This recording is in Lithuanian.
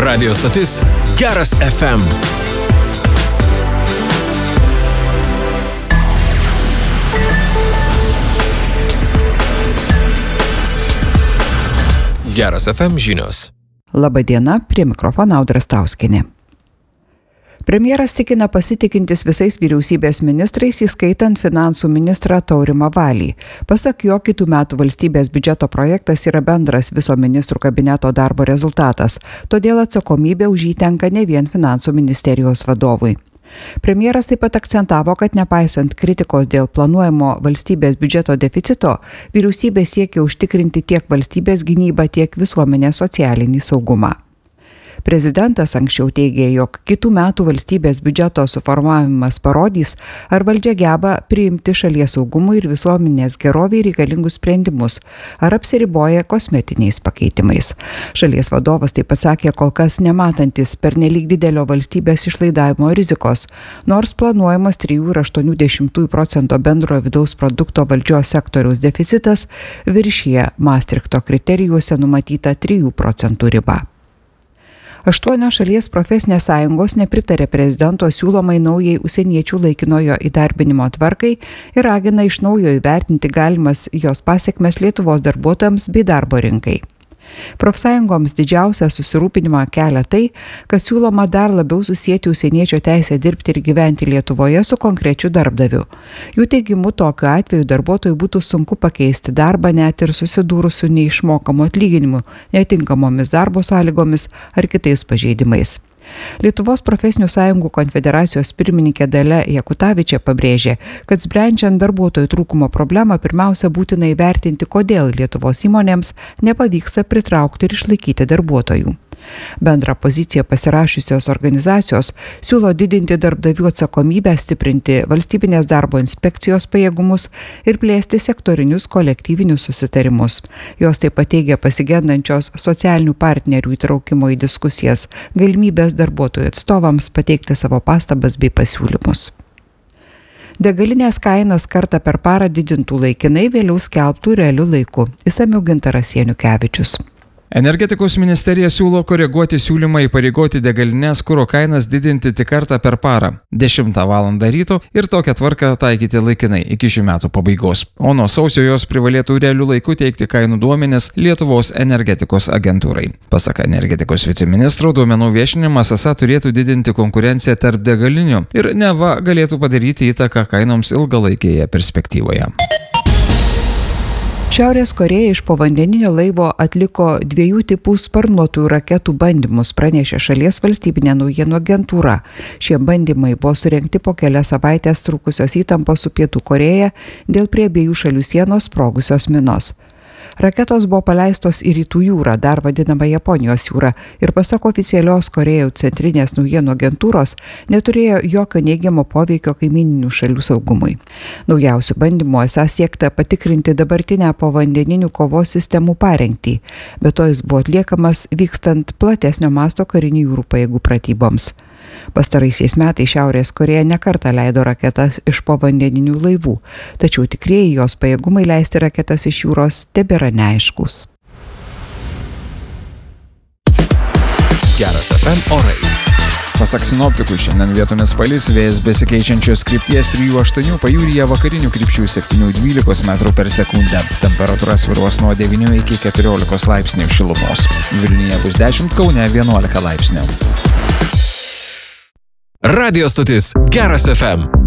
Radio stotis Geras FM. Geras FM žinios. Labadiena, prie mikrofono Audra Stauskienė. Premjeras tikina pasitikintis visais vyriausybės ministrais, įskaitant finansų ministrą Taurimą Valį. Pasak jo, kitų metų valstybės biudžeto projektas yra bendras viso ministrų kabineto darbo rezultatas, todėl atsakomybė už jį tenka ne vien finansų ministerijos vadovui. Premjeras taip pat akcentavo, kad nepaisant kritikos dėl planuojamo valstybės biudžeto deficito, vyriausybė siekia užtikrinti tiek valstybės gynybą, tiek visuomenės socialinį saugumą. Prezidentas anksčiau teigė, jog kitų metų valstybės biudžeto suformavimas parodys, ar valdžia geba priimti šalies saugumui ir visuomenės geroviai reikalingus sprendimus, ar apsiriboja kosmetiniais pakeitimais. Šalies vadovas taip pat sakė, kol kas nematantis pernelyg didelio valstybės išlaidavimo rizikos, nors planuojamas 3,8% bendrojo vidaus produkto valdžios sektoriaus deficitas viršija Maastrichto kriterijuose numatytą 3% ribą. 8 šalies profesinės sąjungos nepritarė prezidento siūlomai naujai užsieniečių laikinojo įdarbinimo tvarkai ir ragina iš naujo įvertinti galimas jos pasekmes Lietuvos darbuotojams bei darbo rinkai. Profsąjungoms didžiausią susirūpinimą kelia tai, kad siūloma dar labiau susijęti užsieniečio teisę dirbti ir gyventi Lietuvoje su konkrečiu darbdaviu. Jų teigimu, tokiu atveju darbuotojui būtų sunku pakeisti darbą net ir susidūrus su neišmokamu atlyginimu, netinkamomis darbo sąlygomis ar kitais pažeidimais. Lietuvos profesinių sąjungų konfederacijos pirmininkė Dalia Jakutavičė pabrėžė, kad sprendžiant darbuotojų trūkumo problemą pirmiausia būtina įvertinti, kodėl Lietuvos įmonėms nepavyksta pritraukti ir išlaikyti darbuotojų. Bendrą poziciją pasirašiusios organizacijos siūlo didinti darbdavių atsakomybę, stiprinti valstybinės darbo inspekcijos pajėgumus ir plėsti sektorinius kolektyvinius susitarimus. Jos taip pat teigia pasigendančios socialinių partnerių įtraukimo į diskusijas, galimybės darbuotojų atstovams pateikti savo pastabas bei pasiūlymus. Degalinės kainas kartą per parą didintų laikinai, vėliau skelbtų realiu laiku. Išsamiau Gintaras Janukevičius. Energetikos ministerija siūlo koreguoti siūlymą įpareigoti degalinės kuro kainas didinti tik kartą per parą, 10 val. Ryto ir tokią tvarką taikyti laikinai iki šių metų pabaigos. O nuo sausio jos privalėtų realiu laiku teikti kainų duomenis Lietuvos energetikos agentūrai. Pasak energetikos viceministro, duomenų viešinimas esą turėtų didinti konkurenciją tarp degalinių ir neva galėtų padaryti įtaką kainoms ilgalaikėje perspektyvoje. Šiaurės Korėja iš povandeninio laivo atliko 2 tipų sparnuotųjų raketų bandymus, pranešė šalies valstybinė naujienų agentūra. Šie bandymai buvo surengti po kelias savaitės trukusios įtampos su Pietų Korėja dėl prie abiejų šalių sienos sprogusios minos. Raketos buvo paleistos į Rytų jūrą, dar vadinamą Japonijos jūrą, ir pasak oficialios Korėjų centrinės naujienų agentūros neturėjo jokio neigiamo poveikio kaimyninių šalių saugumui. Naujausių bandymų esą siekta patikrinti dabartinę povandeninių kovos sistemų parengtį, bet to jis buvo atliekamas vykstant platesnio masto karinių jūrų pajėgų pratyboms. Pastaraisiais metais Šiaurės Korėja nekartą leido raketas iš povandeninių laivų, tačiau tikrieji jos pajėgumai leisti raketas iš jūros tebėra neaiškus. Geras FM orai. Pasak sinoptikų, šiandien vietomis palis, vėjas besikeičiančios krypties 3,8, pajūryje vakarinių krypčių 7,12 metrų per sekundę. Temperatūra svyruos nuo 9 iki 14 laipsnių šilumos. Vilniuje bus 10, Kaune 11 laipsnių. Radio stotis Geras FM.